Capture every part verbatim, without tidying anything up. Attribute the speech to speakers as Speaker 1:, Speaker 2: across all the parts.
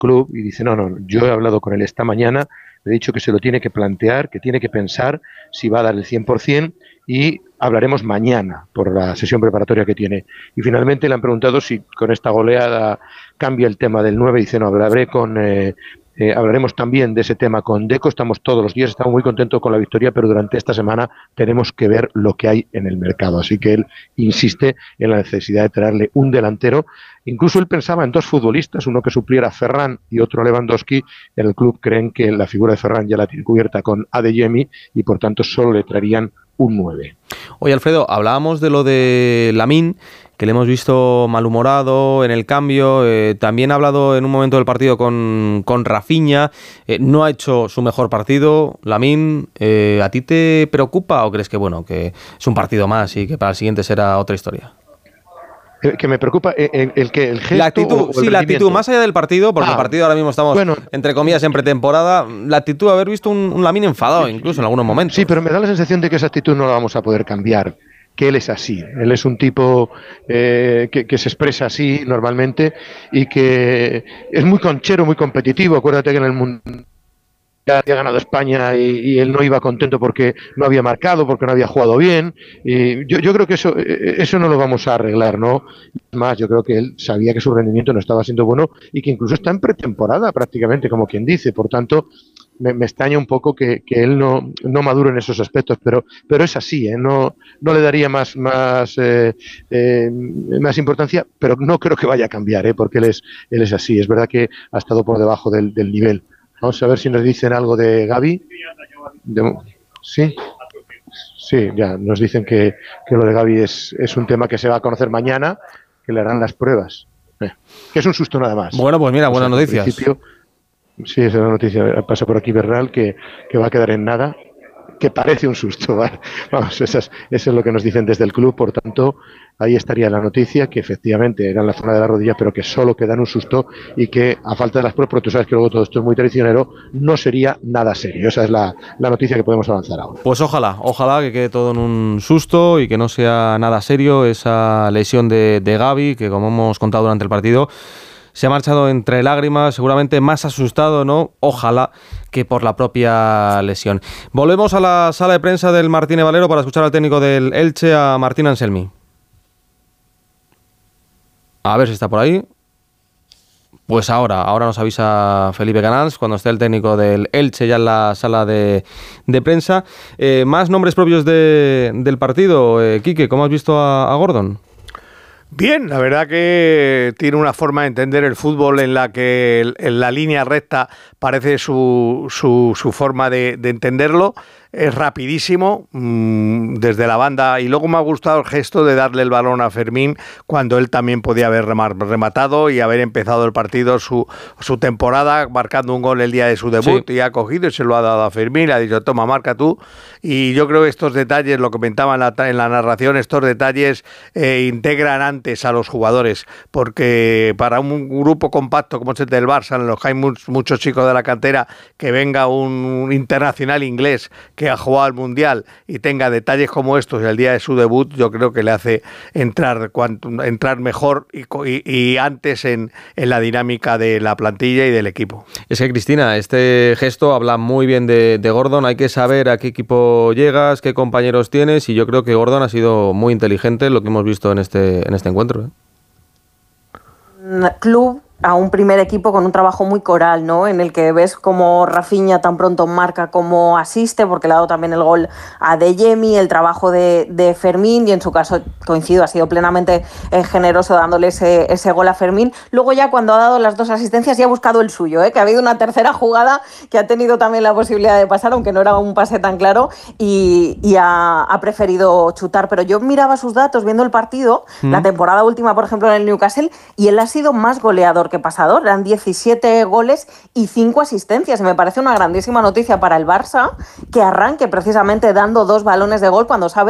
Speaker 1: club y dice, no, no, yo he hablado con él esta mañana, le he dicho que se lo tiene que plantear, que tiene que pensar si va a dar el cien por ciento y hablaremos mañana por la sesión preparatoria que tiene. Y finalmente le han preguntado si con esta goleada cambia el tema del nueve, dice, no, hablaré con... Eh, Eh, hablaremos también de ese tema con Deco, estamos todos los días, estamos muy contentos con la victoria, pero durante esta semana tenemos que ver lo que hay en el mercado, así que él insiste en la necesidad de traerle un delantero. Incluso él pensaba en dos futbolistas, uno que supliera a Ferran y otro a Lewandowski. En el club creen que la figura de Ferran ya la tiene cubierta con Adeyemi y por tanto solo le traerían un nueve.
Speaker 2: Oye, Alfredo, hablábamos de lo de Lamine, que le hemos visto malhumorado en el cambio, eh, también ha hablado en un momento del partido con, con Rafinha, eh, no ha hecho su mejor partido, Lamine, eh, ¿a ti te preocupa o crees que bueno, que es un partido más y que para el siguiente será otra historia?
Speaker 1: Que me preocupa el, el que el gesto
Speaker 2: la actitud,
Speaker 1: o
Speaker 2: sí, la actitud, más allá del partido, porque ah, el partido ahora mismo estamos, bueno, entre comillas, en pretemporada, la actitud, haber visto un, un Lamine enfadado incluso en algunos momentos.
Speaker 1: Sí, pero me da la sensación de que esa actitud no la vamos a poder cambiar, que él es así, él es un tipo eh, que, que se expresa así normalmente y que es muy conchero, muy competitivo. Acuérdate que en el mundo ya había ganado España y, y él no iba contento porque no había marcado, porque no había jugado bien. Y yo, yo creo que eso, eso no lo vamos a arreglar, ¿no? Más, yo creo que él sabía que su rendimiento no estaba siendo bueno y que incluso está en pretemporada prácticamente, como quien dice. Por tanto, me, me extraña un poco que, que él no, no madure en esos aspectos, pero, pero es así, ¿eh? No, no le daría más, más, eh, eh, más importancia, pero no creo que vaya a cambiar, ¿eh? Porque él es, él es así. Es verdad que ha estado por debajo del, del nivel. Vamos a ver si nos dicen algo de Gavi. De, ¿Sí? Sí, ya nos dicen que, que lo de Gavi es, es un tema que se va a conocer mañana, que le harán las pruebas. Eh, que es un susto nada más.
Speaker 2: Bueno, pues mira,
Speaker 1: o
Speaker 2: buenas
Speaker 1: sea,
Speaker 2: noticias.
Speaker 1: Principio, sí, es una noticia. Pasa por aquí Bernal que, que va a quedar en nada, que parece un susto. ¿Vale? Vamos, eso es, eso es lo que nos dicen desde el club. Por tanto, ahí estaría la noticia, que efectivamente era en la zona de la rodilla, pero que solo quedan un susto y que a falta de las pruebas, porque tú sabes que luego todo esto es muy traicionero, no sería nada serio. Esa es la, la noticia que podemos avanzar ahora.
Speaker 2: Pues ojalá, ojalá que quede todo en un susto y que no sea nada serio esa lesión de, de Gavi, que como hemos contado durante el partido, se ha marchado entre lágrimas, seguramente más asustado, ¿no? Ojalá que por la propia lesión. Volvemos a la sala de prensa del Martínez Valero para escuchar al técnico del Elche, a Martín Anselmi. A ver si está por ahí. Pues ahora, ahora nos avisa Felipe Canals, cuando esté el técnico del Elche ya en la sala de, de prensa. Eh, más nombres propios de, del partido. Eh, Quique, ¿cómo has visto a, a Gordon?
Speaker 3: Bien, la verdad que tiene una forma de entender el fútbol en la que en la línea recta parece su, su, su forma de, de entenderlo. Es rapidísimo mmm, desde la banda y luego me ha gustado el gesto de darle el balón a Fermín cuando él también podía haber rematado y haber empezado el partido, su, su temporada, marcando un gol el día de su debut, sí. Y ha cogido y se lo ha dado a Fermín, le ha dicho toma, marca tú, y yo creo que estos detalles, lo comentaba en la, en la narración, estos detalles eh, integran antes a los jugadores, porque para un grupo compacto como es el del Barça, en los que hay muchos, muchos chicos de la cantera, que venga un, un internacional inglés que ha jugado al Mundial y tenga detalles como estos el día de su debut, yo creo que le hace entrar, cuanto, entrar mejor y, y, y antes en, en la dinámica de la plantilla y del equipo.
Speaker 2: Es que, Cristina, este gesto habla muy bien de, de Gordon. Hay que saber a qué equipo llegas, qué compañeros tienes, y yo creo que Gordon ha sido muy inteligente en lo que hemos visto en este, en este encuentro, ¿eh?
Speaker 4: Club a un primer equipo con un trabajo muy coral, ¿no? En el que ves como Rafinha tan pronto marca como asiste, porque le ha dado también el gol a Adeyemi, el trabajo de, de Fermín, y en su caso, coincido, ha sido plenamente eh, generoso dándole ese, ese gol a Fermín. Luego ya cuando ha dado las dos asistencias ya ha buscado el suyo, ¿eh? Que ha habido una tercera jugada que ha tenido también la posibilidad de pasar, aunque no era un pase tan claro, y, y ha, ha preferido chutar. Pero yo miraba sus datos viendo el partido, ¿Mm? La temporada última, por ejemplo, en el Newcastle, y él ha sido más goleador que pasador, eran diecisiete goles y cinco asistencias. Me parece una grandísima noticia para el Barça que arranque precisamente dando dos balones de gol cuando sabes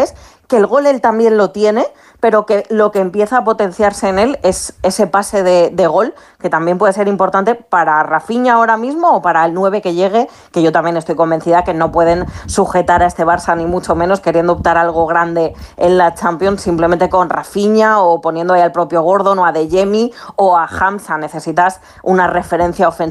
Speaker 4: que el gol él también lo tiene, pero que lo que empieza a potenciarse en él es ese pase de, de gol, que también puede ser importante para Rafinha ahora mismo o para el nueve que llegue, que yo también estoy convencida que no pueden sujetar a este Barça, ni mucho menos queriendo optar a algo grande en la Champions, simplemente con Rafinha o poniendo ahí al propio Gordon o a De Jemi o a Hamza. Necesitas una referencia ofensiva